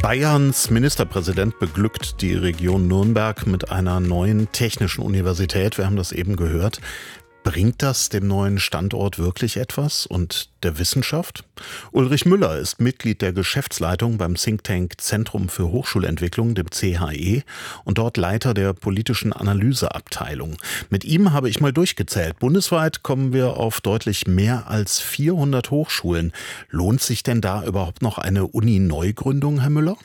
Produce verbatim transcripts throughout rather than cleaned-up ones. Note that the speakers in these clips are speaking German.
Bayerns Ministerpräsident beglückt die Region Nürnberg mit einer neuen technischen Universität. Wir haben das eben gehört. Bringt das dem neuen Standort wirklich etwas und der Wissenschaft? Ulrich Müller ist Mitglied der Geschäftsleitung beim Think Tank Zentrum für Hochschulentwicklung, dem C H E, und dort Leiter der politischen Analyseabteilung. Mit ihm habe ich mal durchgezählt. Bundesweit kommen wir auf deutlich mehr als vierhundert Hochschulen. Lohnt sich denn da überhaupt noch eine Uni-Neugründung, Herr Müller?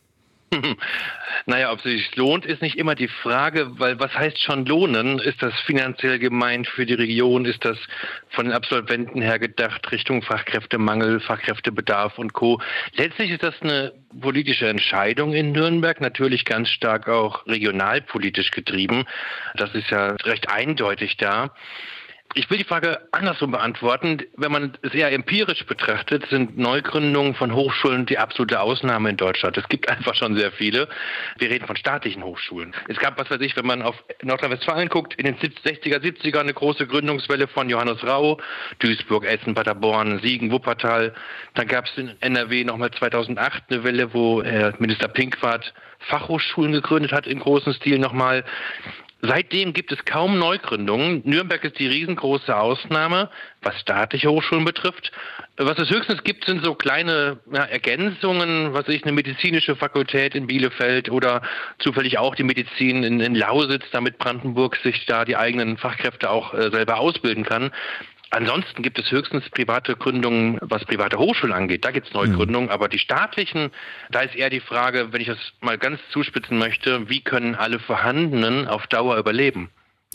Naja, ob es sich lohnt, ist nicht immer die Frage, weil was heißt schon lohnen? Ist das finanziell gemeint für die Region? Ist das von den Absolventen her gedacht Richtung Fachkräftemangel, Fachkräftebedarf und Co.? Letztlich ist das eine politische Entscheidung in Nürnberg, natürlich ganz stark auch regionalpolitisch getrieben. Das ist ja recht eindeutig da. Ich will die Frage andersrum beantworten. Wenn man es eher empirisch betrachtet, sind Neugründungen von Hochschulen die absolute Ausnahme in Deutschland. Es gibt einfach schon sehr viele. Wir reden von staatlichen Hochschulen. Es gab, was weiß ich, wenn man auf Nordrhein-Westfalen guckt, in den sechziger, siebziger eine große Gründungswelle von Johannes Rau, Duisburg, Essen, Paderborn, Siegen, Wuppertal. Dann gab es in N R W nochmal zweitausendacht eine Welle, wo Herr Minister Pinkwart Fachhochschulen gegründet hat, in großem Stil nochmal. Seitdem gibt es kaum Neugründungen. Nürnberg ist die riesengroße Ausnahme, was staatliche Hochschulen betrifft. Was es höchstens gibt, sind so kleine ja, Ergänzungen, was weiß ich, eine medizinische Fakultät in Bielefeld oder zufällig auch die Medizin in, in Lausitz, damit Brandenburg sich da die eigenen Fachkräfte auch äh, selber ausbilden kann. Ansonsten gibt es höchstens private Gründungen, was private Hochschulen angeht. Da gibt es Neugründungen, mhm. aber die staatlichen, da ist eher die Frage, wenn ich das mal ganz zuspitzen möchte, wie können alle vorhandenen auf Dauer überleben?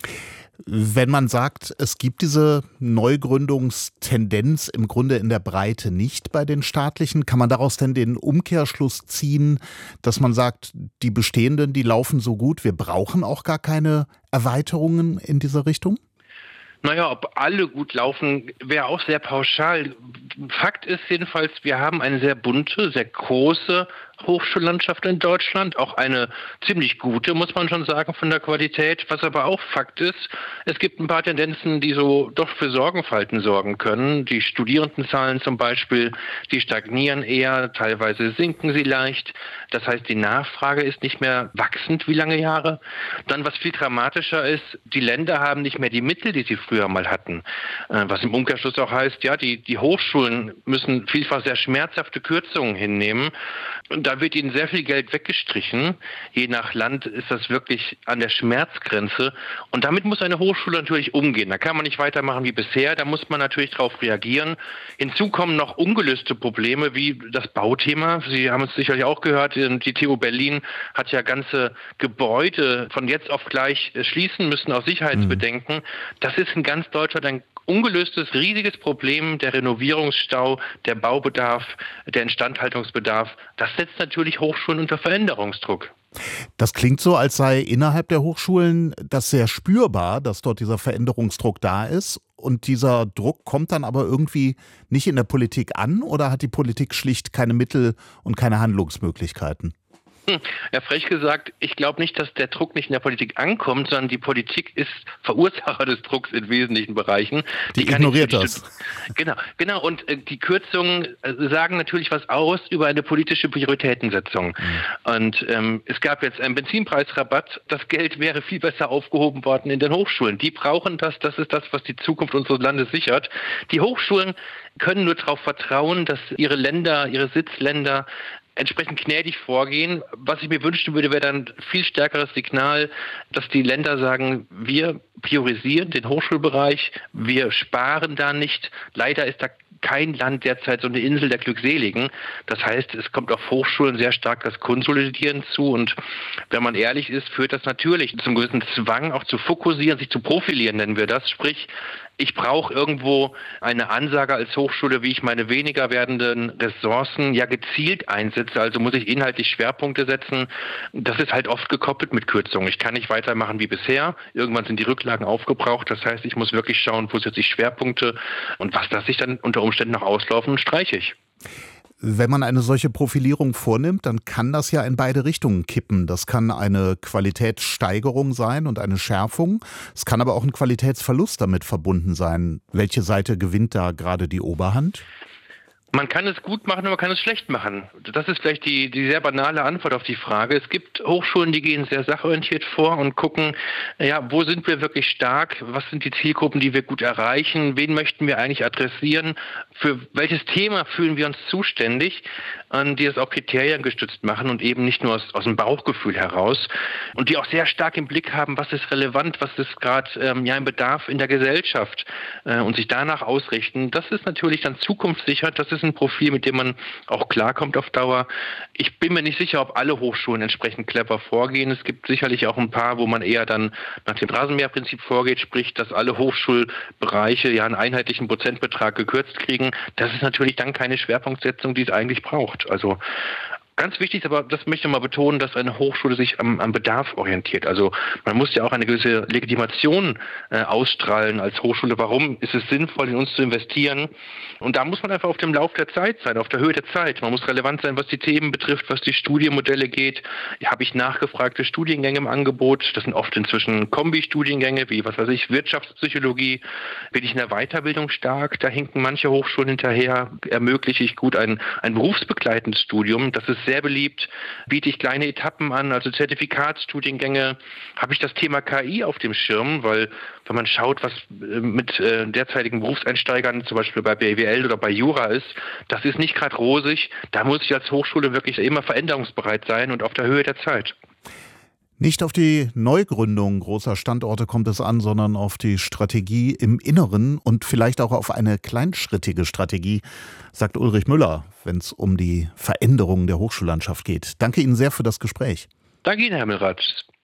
Wenn man sagt, es gibt diese Neugründungstendenz im Grunde in der Breite nicht bei den staatlichen, kann man daraus denn den Umkehrschluss ziehen, dass man sagt, die bestehenden, die laufen so gut, wir brauchen auch gar keine Erweiterungen in dieser Richtung? Naja, ob alle gut laufen, wäre auch sehr pauschal. Fakt ist jedenfalls, wir haben eine sehr bunte, sehr große Hochschullandschaft in Deutschland, auch eine ziemlich gute, muss man schon sagen, von der Qualität. Was aber auch Fakt ist, es gibt ein paar Tendenzen, die so doch für Sorgenfalten sorgen können. Die Studierendenzahlen zum Beispiel, die stagnieren eher, teilweise sinken sie leicht. Das heißt, die Nachfrage ist nicht mehr wachsend wie lange Jahre. Dann, was viel dramatischer ist, die Länder haben nicht mehr die Mittel, die sie früher mal hatten. Was im Umkehrschluss auch heißt, ja, die, die Hochschulen müssen vielfach sehr schmerzhafte Kürzungen hinnehmen. Und da wird ihnen sehr viel Geld weggestrichen. Je nach Land ist das wirklich an der Schmerzgrenze. Und damit muss eine Hochschule natürlich umgehen. Da kann man nicht weitermachen wie bisher. Da muss man natürlich darauf reagieren. Hinzu kommen noch ungelöste Probleme wie das Bauthema. Sie haben es sicherlich auch gehört. Die T U Berlin hat ja ganze Gebäude von jetzt auf gleich schließen müssen aus Sicherheitsbedenken. Mhm. Das ist in ganz Deutschland ein ungelöstes, riesiges Problem, der Renovierungsstau, der Baubedarf, der Instandhaltungsbedarf. Das setzt natürlich Hochschulen unter Veränderungsdruck. Das klingt so, als sei innerhalb der Hochschulen das sehr spürbar, dass dort dieser Veränderungsdruck da ist. Und dieser Druck kommt dann aber irgendwie nicht in der Politik an, oder hat die Politik schlicht keine Mittel und keine Handlungsmöglichkeiten? Ja, frech gesagt, ich glaube nicht, dass der Druck nicht in der Politik ankommt, sondern die Politik ist Verursacher des Drucks in wesentlichen Bereichen. Die, die ignoriert das. Genau, genau. Und äh, die Kürzungen äh, sagen natürlich was aus über eine politische Prioritätensetzung. Mhm. Und ähm, es gab jetzt einen Benzinpreisrabatt. Das Geld wäre viel besser aufgehoben worden in den Hochschulen. Die brauchen das. Das ist das, was die Zukunft unseres Landes sichert. Die Hochschulen können nur darauf vertrauen, dass ihre Länder, ihre Sitzländer entsprechend gnädig vorgehen. Was ich mir wünschen würde, wäre dann viel stärkeres Signal, dass die Länder sagen, wir priorisieren den Hochschulbereich, wir sparen da nicht. Leider ist da kein Land derzeit so eine Insel der Glückseligen. Das heißt, es kommt auf Hochschulen sehr stark das Konsolidieren zu, und wenn man ehrlich ist, führt das natürlich zum gewissen Zwang, auch zu fokussieren, sich zu profilieren, nennen wir das. Sprich, ich brauche irgendwo eine Ansage als Hochschule, wie ich meine weniger werdenden Ressourcen ja gezielt einsetze. Also muss ich inhaltlich Schwerpunkte setzen. Das ist halt oft gekoppelt mit Kürzungen. Ich kann nicht weitermachen wie bisher. Irgendwann sind die Rücklagen aufgebraucht. Das heißt, ich muss wirklich schauen, wo setze ich Schwerpunkte, und was lasse ich dann unter Umständen noch auslaufen, streiche ich. Wenn man eine solche Profilierung vornimmt, dann kann das ja in beide Richtungen kippen. Das kann eine Qualitätssteigerung sein und eine Schärfung. Es kann aber auch ein Qualitätsverlust damit verbunden sein. Welche Seite gewinnt da gerade die Oberhand? Man kann es gut machen und man kann es schlecht machen. Das ist vielleicht die, die sehr banale Antwort auf die Frage. Es gibt Hochschulen, die gehen sehr sachorientiert vor und gucken, ja, wo sind wir wirklich stark? Was sind die Zielgruppen, die wir gut erreichen? Wen möchten wir eigentlich adressieren? Für welches Thema fühlen wir uns zuständig? Und die das auch kriteriengestützt machen und eben nicht nur aus, aus dem Bauchgefühl heraus. Und die auch sehr stark im Blick haben, was ist relevant, was ist gerade ähm, ja, ein Bedarf in der Gesellschaft äh, und sich danach ausrichten. Das ist natürlich dann zukunftssicher. Das ist ein Profil, mit dem man auch klarkommt auf Dauer. Ich bin mir nicht sicher, ob alle Hochschulen entsprechend clever vorgehen. Es gibt sicherlich auch ein paar, wo man eher dann nach dem Rasenmäherprinzip vorgeht, sprich, dass alle Hochschulbereiche ja einen einheitlichen Prozentbetrag gekürzt kriegen. Das ist natürlich dann keine Schwerpunktsetzung, die es eigentlich braucht. Also ganz wichtig, aber das möchte ich mal betonen, dass eine Hochschule sich am, am Bedarf orientiert. Also man muss ja auch eine gewisse Legitimation äh, ausstrahlen als Hochschule. Warum ist es sinnvoll, in uns zu investieren? Und da muss man einfach auf dem Lauf der Zeit sein, auf der Höhe der Zeit. Man muss relevant sein, was die Themen betrifft, was die Studienmodelle geht. Ja, habe ich nachgefragte Studiengänge im Angebot? Das sind oft inzwischen Kombi-Studiengänge, wie, was weiß ich, Wirtschaftspsychologie. Bin ich in der Weiterbildung stark? Da hinken manche Hochschulen hinterher. Ermögliche ich gut ein, ein berufsbegleitendes Studium? Das ist sehr beliebt. Biete ich kleine Etappen an, also Zertifikatsstudiengänge. Habe ich das Thema K I auf dem Schirm? Weil, wenn man schaut, was mit äh, derzeitigen Berufseinsteigern, zum Beispiel bei B W L oder bei Jura ist, das ist nicht gerade rosig. Da muss ich als Hochschule wirklich immer veränderungsbereit sein und auf der Höhe der Zeit. Nicht auf die Neugründung großer Standorte kommt es an, sondern auf die Strategie im Inneren und vielleicht auch auf eine kleinschrittige Strategie, sagt Ulrich Müller, wenn es um die Veränderung der Hochschullandschaft geht. Danke Ihnen sehr für das Gespräch. Danke Ihnen, Herr Milratsch.